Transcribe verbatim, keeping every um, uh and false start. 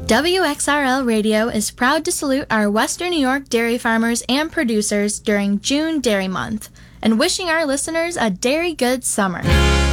W X R L Radio is proud to salute our Western New York dairy farmers and producers during June Dairy Month, and wishing our listeners a dairy good summer.